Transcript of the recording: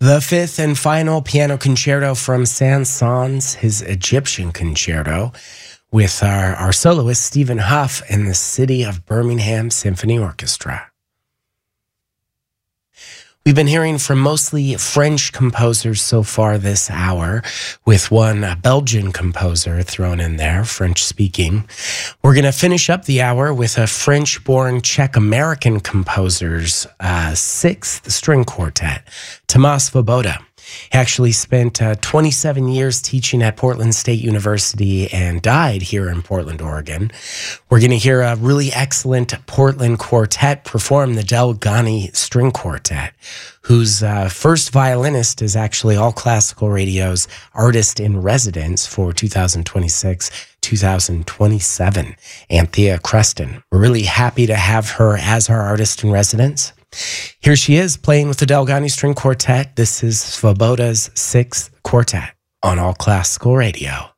The fifth and final piano concerto from Saint-Saëns, his Egyptian concerto, with our soloist Stephen Huff and the City of Birmingham Symphony Orchestra. We've been hearing from mostly French composers so far this hour, with one Belgian composer thrown in there, French-speaking. We're going to finish up the hour with a French-born Czech-American composer's sixth string quartet, Tomáš Svoboda. He actually spent 27 years teaching at Portland State University and died here in Portland, Oregon. We're going to hear a really excellent Portland quartet perform the Del Ghani String Quartet, whose first violinist is actually All Classical Radio's Artist in Residence for 2026-2027, Anthea Creston. We're really happy to have her as our Artist in Residence. Here she is playing with the Del Ghani String Quartet. This is Svoboda's sixth quartet on All Classical Radio.